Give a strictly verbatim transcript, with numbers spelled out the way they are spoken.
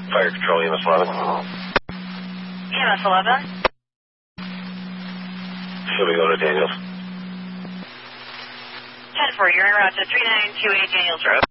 Fire Control, E M S eleven. E M S eleven. Should we go to Daniels? ten four, you're en route to three nine two eight Daniels Road.